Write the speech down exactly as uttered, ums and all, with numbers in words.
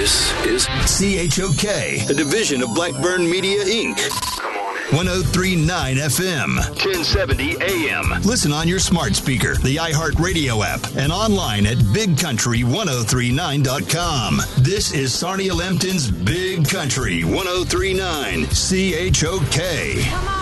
This is C H O K, a division of Blackburn Media, Incorporated. one oh three point nine F M, ten seventy A M. Listen on your smart speaker, the iHeartRadio app, and online at big country ten thirty-nine dot com. This is Sarnia Lambton's Big Country ten thirty-nine C H O K. Come on.